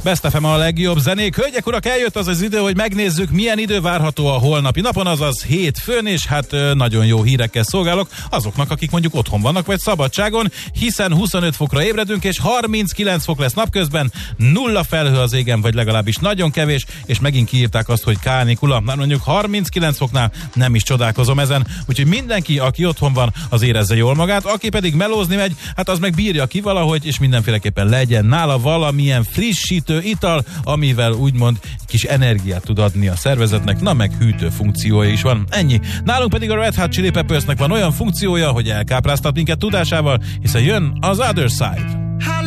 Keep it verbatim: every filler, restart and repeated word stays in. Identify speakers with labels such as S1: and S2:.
S1: Best ef em a legjobb zenék. Hölgyek, urak, eljött az az idő, hogy megnézzük, milyen idő várható a holnapi napon, azaz hétfőn, és hát nagyon jó hírekkel szolgálok azoknak, akik mondjuk otthon vannak, vagy szabadságon, hiszen huszonöt fokra ébredünk, és harminckilenc fok lesz napközben, nulla felhő az égen, vagy legalábbis nagyon kevés, és megint kiírták azt, hogy kánikula. Már mondjuk harminckilenc foknál nem is csodálkozom ezen, úgyhogy mindenki, aki otthon van, az érezze jól magát, aki pedig melózni megy, hát az meg bírja ki valahogy, és mindenféleképpen legyen nála valamilyen frissítő ital, amivel úgymond kis energiát tud adni a szervezetnek, na meg hűtő funkciója is van. Ennyi. Nálunk pedig a Red Hot Chili Peppersnek van olyan funkciója, hogy elkápráztat minket tudásával, hiszen jön az Other Side.